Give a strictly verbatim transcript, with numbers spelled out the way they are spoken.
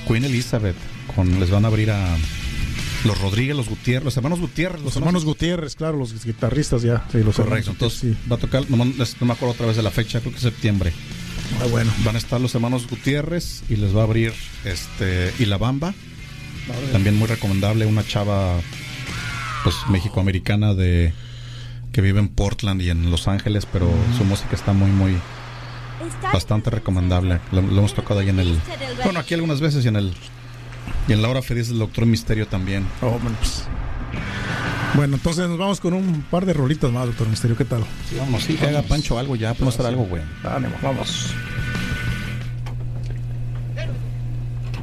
Queen Elizabeth, con, les van a abrir a los Rodríguez, los Gutiérrez, los hermanos Gutiérrez. Los, los hermanos Gutiérrez, claro, los guitarristas ya. Sí, los correcto, entonces sí. Va a tocar, no, no me acuerdo otra vez de la fecha, creo que es septiembre. Ah, bueno. Van a estar los hermanos Gutiérrez y les va a abrir este y La Bamba. Vale. También muy recomendable, una chava pues mexicoamericana de que vive en Portland y en Los Ángeles, pero mm. su música está muy muy bastante recomendable. Lo, lo hemos tocado ahí en el bueno, aquí algunas veces y en el y en La Hora Feliz del Doctor Misterio también. Oh, bueno, pues. Bueno, entonces nos vamos con un par de rolitas más, Doctor Misterio, ¿qué tal? Sí, vamos, sí, que haga Pancho algo ya, podemos hacer algo, güey. Ánimo, vamos.